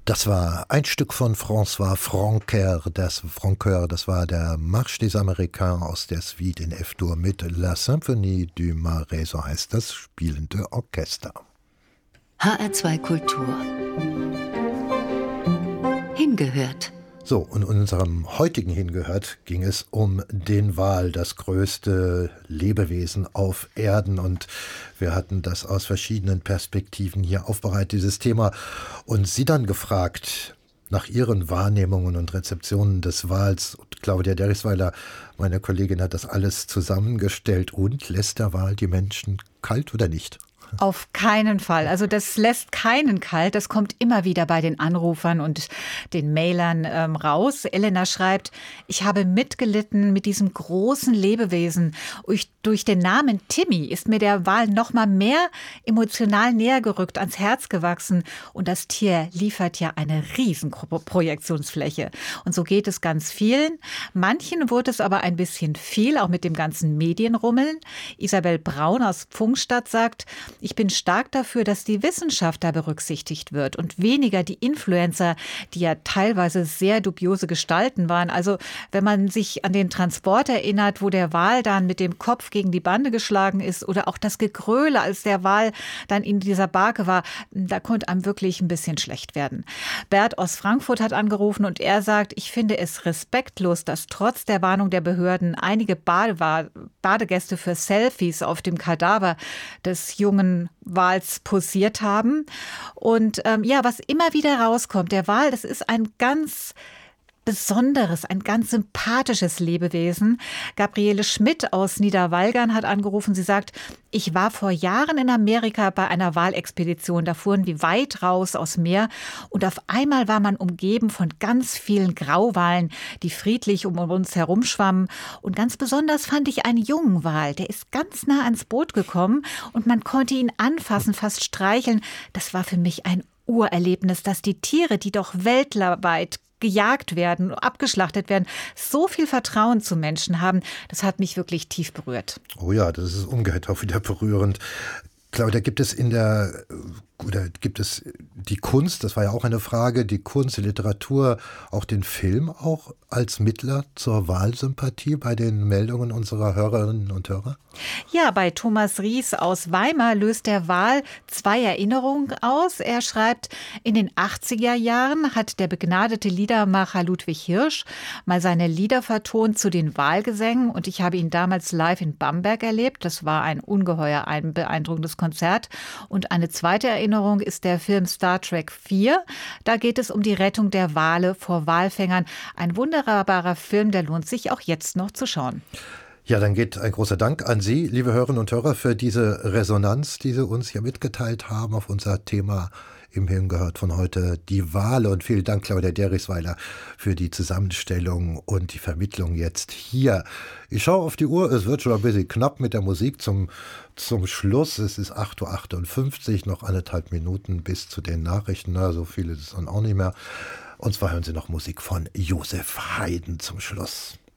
Das war ein Stück von François Francoeur, das war der Marche des Américains aus der Suite in F-Dur mit La Symphonie du Marais, so heißt das spielende Orchester. HR2 Kultur. Hingehört. So, und in unserem heutigen Hingehört ging es um den Wal, das größte Lebewesen auf Erden. Und wir hatten das aus verschiedenen Perspektiven hier aufbereitet, dieses Thema. Und Sie dann gefragt nach Ihren Wahrnehmungen und Rezeptionen des Wals. Und Claudia Derrisweiler, meine Kollegin, hat das alles zusammengestellt. Und lässt der Wal die Menschen kalt oder nicht? Auf keinen Fall. Also das lässt keinen kalt. Das kommt immer wieder bei den Anrufern und den Mailern raus. Elena schreibt, ich habe mitgelitten mit diesem großen Lebewesen. Durch den Namen Timmy ist mir der Wal noch mal mehr emotional näher gerückt, ans Herz gewachsen. Und das Tier liefert ja eine riesen Projektionsfläche. Und so geht es ganz vielen. Manchen wurde es aber ein bisschen viel, auch mit dem ganzen Medienrummeln. Isabel Braun aus Pfungstadt sagt, ich bin stark dafür, dass die Wissenschaft da berücksichtigt wird und weniger die Influencer, die ja teilweise sehr dubiose Gestalten waren. Also wenn man sich an den Transport erinnert, wo der Wal dann mit dem Kopf gegen die Bande geschlagen ist oder auch das Gegröle, als der Wal dann in dieser Barke war, da konnte einem wirklich ein bisschen schlecht werden. Bert aus Frankfurt hat angerufen und er sagt, ich finde es respektlos, dass trotz der Warnung der Behörden einige Badegäste für Selfies auf dem Kadaver des jungen Wals posiert haben. Und was immer wieder rauskommt, der Wal, das ist ein ganz besonderes, ein ganz sympathisches Lebewesen. Gabriele Schmidt aus Niederwalgern hat angerufen. Sie sagt, ich war vor Jahren in Amerika bei einer Walexpedition. Da fuhren wir weit raus aus Meer und auf einmal war man umgeben von ganz vielen Grauwalen, die friedlich um uns herumschwammen. Und ganz besonders fand ich einen jungen Wal. Der ist ganz nah ans Boot gekommen und man konnte ihn anfassen, fast streicheln. Das war für mich ein Urerlebnis, dass die Tiere, die doch weltweit gejagt werden, abgeschlachtet werden, so viel Vertrauen zu Menschen haben, das hat mich wirklich tief berührt. Oh ja, das ist umgekehrt auch wieder berührend. Claudia, gibt es die Kunst, das war ja auch eine Frage, die Kunst, die Literatur, auch den Film auch als Mittler zur Wahlsympathie bei den Meldungen unserer Hörerinnen und Hörer? Ja, bei Thomas Ries aus Weimar löst der Wal 2 Erinnerungen aus. Er schreibt, in den 80er Jahren hat der begnadete Liedermacher Ludwig Hirsch mal seine Lieder vertont zu den Walgesängen und ich habe ihn damals live in Bamberg erlebt. Das war ein ungeheuer beeindruckendes Konzert. Und eine zweite Erinnerung ist der Film Star Trek 4. Da geht es um die Rettung der Wale vor Walfängern. Ein wunderbarer Film, der lohnt sich auch jetzt noch zu schauen. Ja, dann geht ein großer Dank an Sie, liebe Hörerinnen und Hörer, für diese Resonanz, die Sie uns hier mitgeteilt haben auf unser Thema im Hingehört von heute, die Wale. Und vielen Dank, Claudia Derrisweiler, für die Zusammenstellung und die Vermittlung jetzt hier. Ich schaue auf die Uhr, es wird schon ein bisschen knapp mit der Musik zum Schluss. Es ist 8.58 Uhr, noch 1,5 Minuten bis zu den Nachrichten. Na, so viel ist es dann auch nicht mehr. Und zwar hören Sie noch Musik von Josef Haydn zum Schluss.